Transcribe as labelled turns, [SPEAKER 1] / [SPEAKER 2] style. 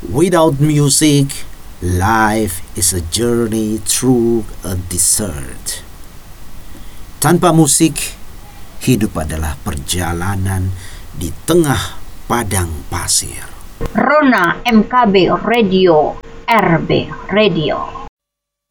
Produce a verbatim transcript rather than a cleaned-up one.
[SPEAKER 1] Without music, life is a journey through a desert. Tanpa musik, hidup adalah perjalanan di tengah padang pasir.
[SPEAKER 2] Rona M K B Radio, R B Radio.